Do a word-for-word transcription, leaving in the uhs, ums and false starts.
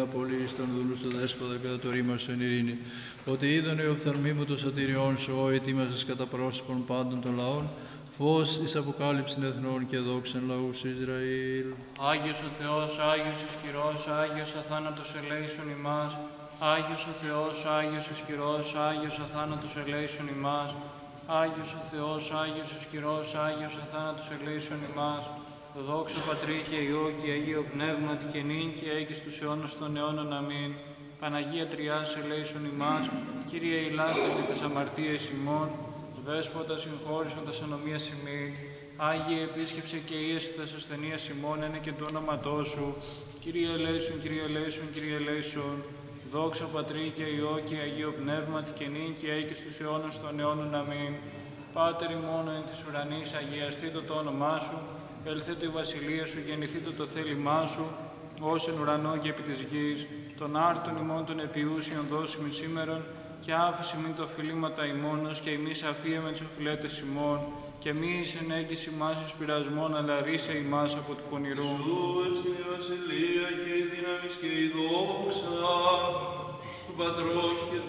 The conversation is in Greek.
απολύεις τον δούλου σου δέσποτα κατά το ρήμα σου εν ειρήνη. Ότι είδον η οφθαλμή μου το σωτήριόν σου, ό ετοίμαζες κατά πρόσωπον πάντων των λαών, φως εις αποκάλυψην εθνών και δόξαν λαού σου Ισραήλ. Άγιος ο Θεός, Άγιος ισχυρός, Άγιος αθάνατος ελέησον ημάς. Άγιος ο Θεός, Άγιος ισχυρός, Άγιος αθάνατος ελέησον ημάς. Άγιος ο Θεός, Άγιος ισχυρός, Άγιος αθάνατος ελέησον ημάς. Δόξα Πατρί και Υιό και Αγίο Πνεύματι και νυν και έγκυς τους αιώνας των αιώνων. Αμήν. Παναγία Τριάς ελέησον ημάς. Κύριε ηλάστε και τας αμαρτίες ημών. Δέσποτα συγχώρησον τας ανομίας ημίν. Άγιε επίσκεψε και ίεση τας ασθενείας ημών, ένε και του όνοματός σου. Κύριε ελέησον, Κύριε ελέησον, Κύριε ελέησον. Δόξα Πατρί και Υιό και Αγίο Πνεύματι και νυν και έγκυς τους αιώνας των αιώνων. Αμήν. Πάτερ ημών εν της ουρανής, αγιαστήτω το όνομά σου. Ελθέτω η βασιλεία σου, γεννηθήτω το θέλημά σου, ως εν ουρανό και επί της γης. Των άρτων ημών των επιούσιων δώσιμην σήμερον, και άφηση μην το οφειλήματα ημώνος, και ημείς αφίεμεν τους οφειλέτες ημών, και μη εις εν έγκυση ημάς εις πειρασμόν, αλλά ρίσε ημάς από του πονηρού. Σου έστι η βασιλεία και η δύναμις και η δόξα του Πατρός και